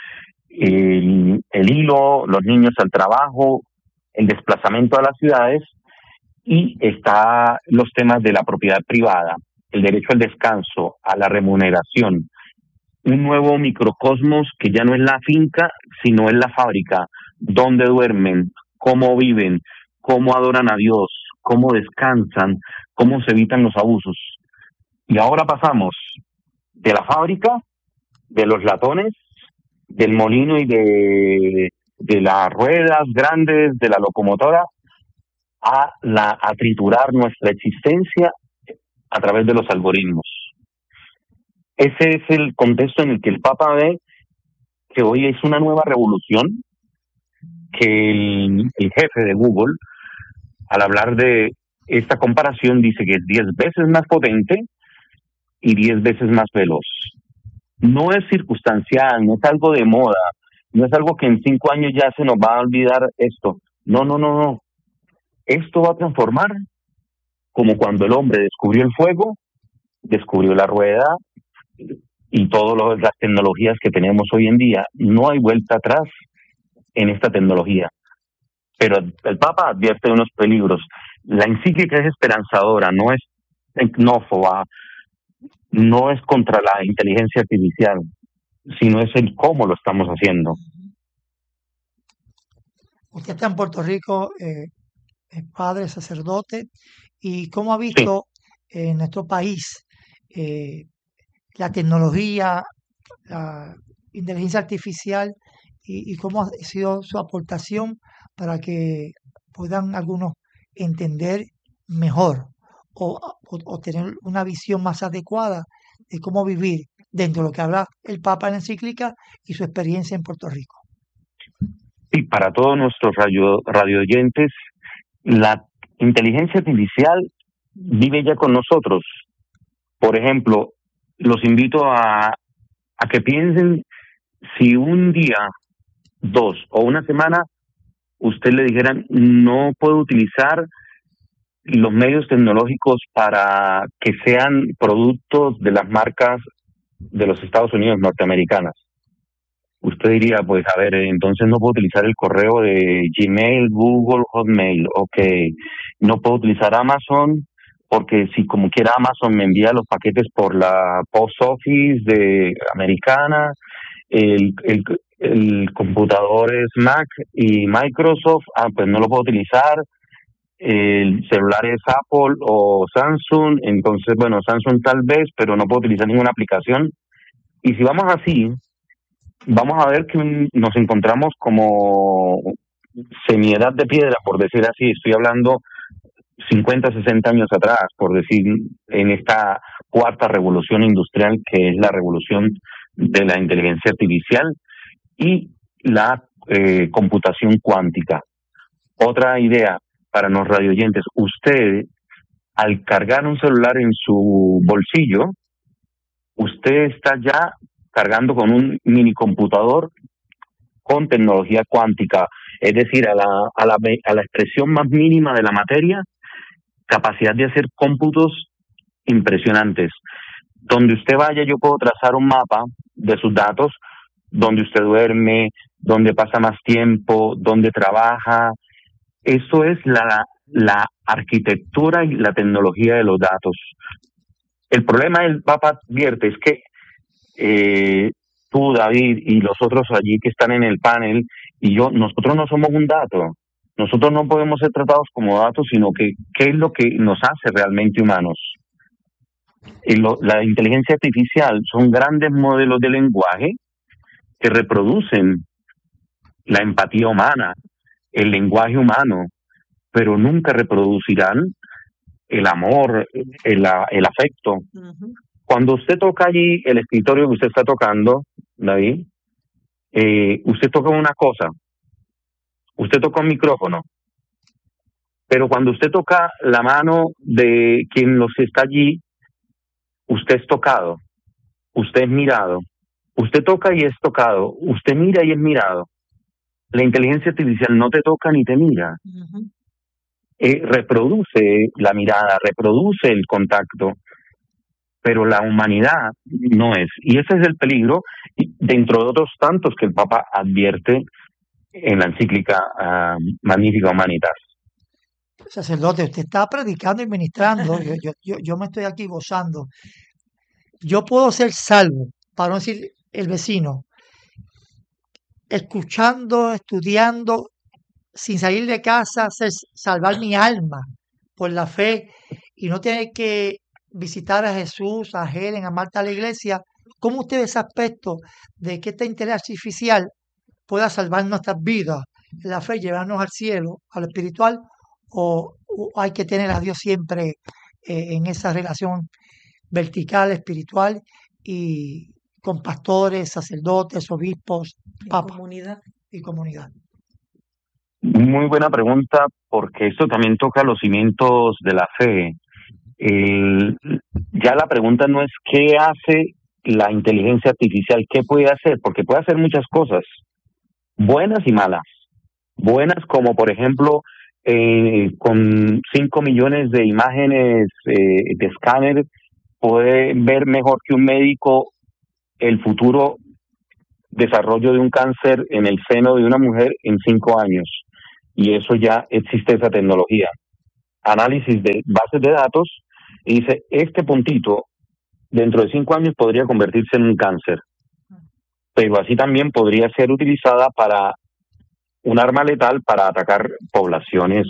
el hilo, los niños al trabajo, el desplazamiento a las ciudades, y está los temas de la propiedad privada, el derecho al descanso, a la remuneración, un nuevo microcosmos que ya no es la finca, sino es la fábrica, donde duermen, cómo viven, cómo adoran a Dios, cómo descansan, cómo se evitan los abusos. Y ahora pasamos de la fábrica, de los latones, del molino y de las ruedas grandes, de la locomotora, a triturar nuestra existencia a través de los algoritmos. Ese es el contexto en el que el Papa ve que hoy es una nueva revolución, que el jefe de Google, al hablar de esta comparación, dice que es 10 veces más potente y 10 veces más veloz. No es circunstancial, no es algo de moda, no es algo que en 5 años ya se nos va a olvidar esto. No. Esto va a transformar como cuando el hombre descubrió el fuego, descubrió la rueda y todas las tecnologías que tenemos hoy en día. No hay vuelta atrás en esta tecnología. Pero el Papa advierte de unos peligros. La encíclica es esperanzadora, no es tecnófoba, no es contra la inteligencia artificial, sino es el cómo lo estamos haciendo. Usted está en Puerto Rico, es padre, sacerdote, y cómo ha visto en nuestro país la tecnología, la inteligencia artificial y cómo ha sido su aportación para que puedan algunos entender mejor o tener una visión más adecuada de cómo vivir dentro de lo que habla el Papa en la encíclica y su experiencia en Puerto Rico. Y para todos nuestros radioyentes, la inteligencia artificial vive ya con nosotros. Por ejemplo, los invito a que piensen si un día, 2 o una semana, usted le dijeran no puedo utilizar los medios tecnológicos para que sean productos de las marcas de los Estados Unidos norteamericanas. Usted diría, pues a ver, entonces no puedo utilizar el correo de Gmail, Google, Hotmail, no puedo utilizar Amazon, porque si como quiera Amazon me envía los paquetes por la Post Office de americana, el computador es Mac y Microsoft, pues no lo puedo utilizar, el celular es Apple o Samsung, entonces bueno, Samsung tal vez, pero no puedo utilizar ninguna aplicación. Y si vamos así, vamos a ver que nos encontramos como semiedad de piedra, por decir así. Estoy hablando 50, 60 años atrás, por decir, en esta cuarta revolución industrial, que es la revolución de la inteligencia artificial y la computación cuántica. Otra idea para los radioyentes: usted, al cargar un celular en su bolsillo, usted está ya cargando con un mini computador con tecnología cuántica, es decir, a la expresión más mínima de la materia, capacidad de hacer cómputos impresionantes. Donde usted vaya, yo puedo trazar un mapa de sus datos, donde usted duerme, donde pasa más tiempo, donde trabaja. Eso es la arquitectura y la tecnología de los datos. El problema del Papa advierte es que tú, David, y los otros allí que están en el panel, y yo, nosotros no somos un dato. Nosotros no podemos ser tratados como datos, sino que qué es lo que nos hace realmente humanos. La inteligencia artificial son grandes modelos de lenguaje que reproducen la empatía humana, el lenguaje humano, pero nunca reproducirán el amor, el afecto. Uh-huh. Cuando usted toca allí el escritorio que usted está tocando, David, usted toca una cosa, usted toca un micrófono, pero cuando usted toca la mano de quien los está allí, usted es tocado, usted es mirado, usted toca y es tocado, usted mira y es mirado. La inteligencia artificial no te toca ni te mira. Uh-huh. Reproduce la mirada, reproduce el contacto, pero la humanidad no es. Y ese es el peligro, dentro de otros tantos que el Papa advierte en la encíclica Magnificat Humanitas. Sacerdote, usted está predicando y ministrando, yo me estoy aquí gozando. Yo puedo ser salvo para no decir el vecino, escuchando, estudiando, sin salir de casa, salvar mi alma por la fe y no tener que visitar a Jesús, a Helen, a Marta, a la iglesia. ¿Cómo usted ve ese aspecto de que esta inteligencia artificial pueda salvar nuestras vidas, la fe, llevarnos al cielo, a lo espiritual, o hay que tener a Dios siempre en esa relación vertical, espiritual y con pastores, sacerdotes, obispos, En papas comunidad. y comunidad? Muy buena pregunta, porque esto también toca los cimientos de la fe. Ya la pregunta no es qué hace la inteligencia artificial, qué puede hacer, porque puede hacer muchas cosas, buenas y malas. Buenas como, por ejemplo, con 5 millones de imágenes de escáner, puede ver mejor que un médico el futuro desarrollo de un cáncer en el seno de una mujer en 5 años. Y eso ya existe, esa tecnología. Análisis de bases de datos, y dice, este puntito dentro de 5 años podría convertirse en un cáncer. Pero así también podría ser utilizada para un arma letal para atacar poblaciones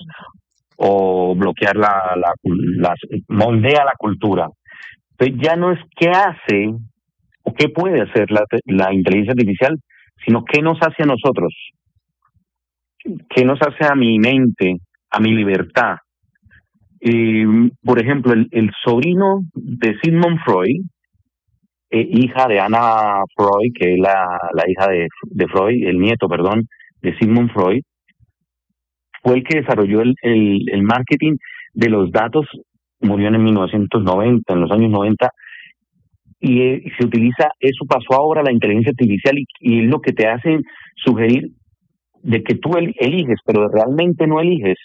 o bloquear moldea la cultura. Entonces ya no es qué hace o qué puede hacer la inteligencia artificial, sino qué nos hace a nosotros, qué nos hace a mi mente, a mi libertad. Por ejemplo, el sobrino de Sigmund Freud, hija de Anna Freud, que es la hija de Freud, el nieto, perdón, de Sigmund Freud, fue el que desarrolló el marketing de los datos. Murió en 1990, en los años 90, y se utiliza, eso pasó ahora a la inteligencia artificial y es lo que te hace sugerir de que tú eliges, pero realmente no eliges.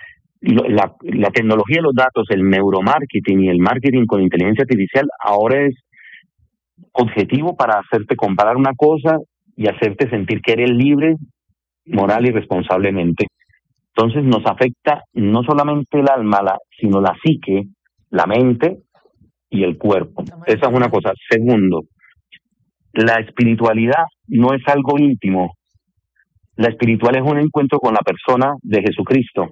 La tecnología de los datos, el neuromarketing y el marketing con inteligencia artificial ahora es objetivo para hacerte comparar una cosa y hacerte sentir que eres libre, moral y responsablemente. Entonces nos afecta no solamente el alma, sino la psique, la mente y el cuerpo. Esa es una cosa. Segundo, la espiritualidad no es algo íntimo. La espiritual es un encuentro con la persona de Jesucristo.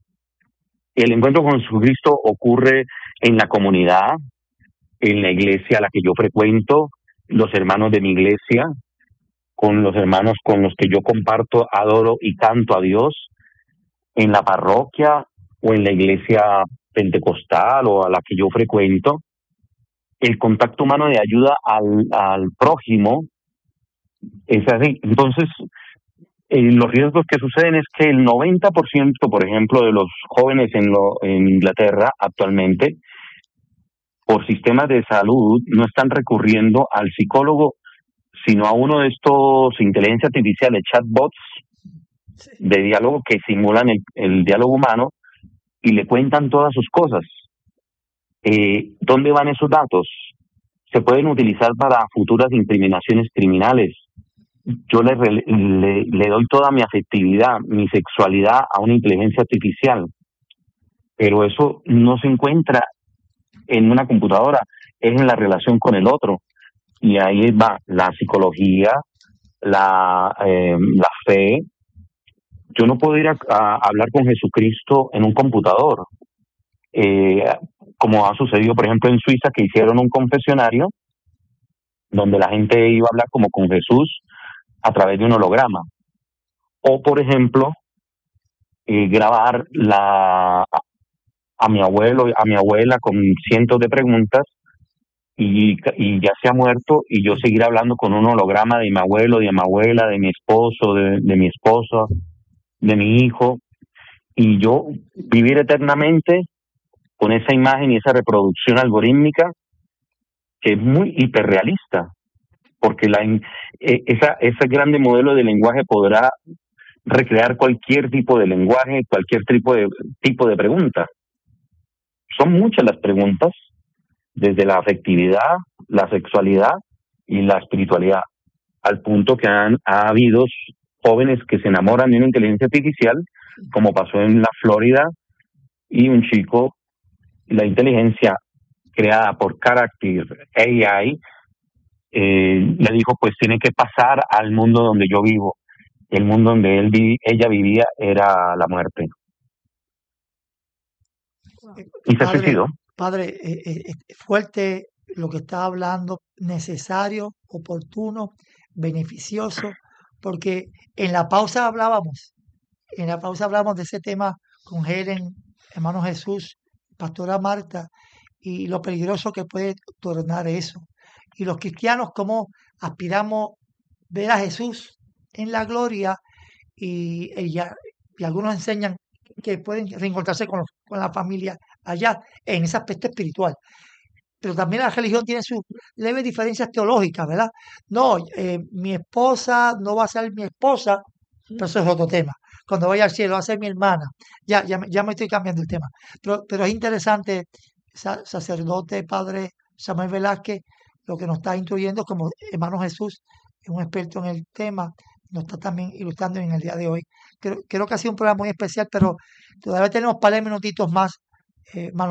El encuentro con Jesucristo ocurre en la comunidad, en la iglesia a la que yo frecuento, los hermanos de mi iglesia, con los hermanos con los que yo comparto, adoro y canto a Dios, en la parroquia o en la iglesia pentecostal o a la que yo frecuento. El contacto humano de ayuda al prójimo es así. Entonces, los riesgos que suceden es que el 90%, por ejemplo, de los jóvenes en Inglaterra actualmente, por sistemas de salud, no están recurriendo al psicólogo, sino a uno de estos inteligencias artificiales, chatbots, de diálogo que simulan el diálogo humano y le cuentan todas sus cosas. ¿Dónde van esos datos? Se pueden utilizar para futuras incriminaciones criminales. Yo le doy toda mi afectividad, mi sexualidad a una inteligencia artificial, pero eso no se encuentra en una computadora, es en la relación con el otro. Y ahí va la psicología, la fe. Yo no puedo ir a hablar con Jesucristo en un computador, como ha sucedido, por ejemplo, en Suiza, que hicieron un confesionario donde la gente iba a hablar como con Jesús a través de un holograma. O, por ejemplo, grabar a mi abuelo, a mi abuela con cientos de preguntas y ya se ha muerto y yo seguir hablando con un holograma de mi abuelo, de mi abuela, de mi esposo, de mi esposa, de mi hijo, y yo vivir eternamente con esa imagen y esa reproducción algorítmica que es muy hiperrealista, porque ese grande modelo de lenguaje podrá recrear cualquier tipo de lenguaje, cualquier tipo de pregunta. Son muchas las preguntas, desde la afectividad, la sexualidad y la espiritualidad, al punto que ha habido jóvenes que se enamoran de una inteligencia artificial, como pasó en la Florida, y un chico, la inteligencia creada por Character AI, le dijo, pues tiene que pasar al mundo donde yo vivo. El mundo donde ella vivía era la muerte. Y se Padre, suicidó. padre, fuerte lo que está hablando, necesario, oportuno, beneficioso, porque en la pausa hablábamos de ese tema con Helen, hermano Jesús, pastora Marta, y lo peligroso que puede tornar eso. Y los cristianos, como aspiramos ver a Jesús en la gloria, y algunos enseñan que pueden reencontrarse con la familia allá, en ese aspecto espiritual. Pero también la religión tiene sus leves diferencias teológicas, ¿verdad? No, mi esposa no va a ser mi esposa, pero eso es otro tema. Cuando vaya al cielo va a ser mi hermana. Ya me estoy cambiando el tema. Pero es interesante, sacerdote, padre Samuel Velázquez, lo que nos está instruyendo como hermano Jesús, es un experto en el tema, nos está también ilustrando en el día de hoy. Creo que ha sido un programa muy especial, pero todavía tenemos un par de minutitos más,